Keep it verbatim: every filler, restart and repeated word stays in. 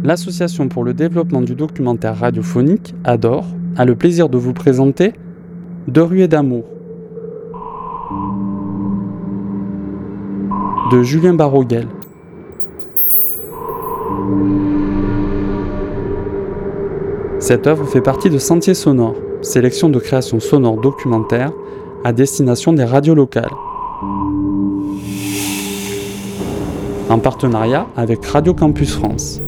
l'association pour le développement du documentaire radiophonique, A D O R, a le plaisir de vous présenter Deux ruées d'amour de Julien Baroguel. Cette œuvre fait partie de Sentiers sonores, sélection de créations sonores documentaires à destination des radios locales, en partenariat avec Radio Campus France.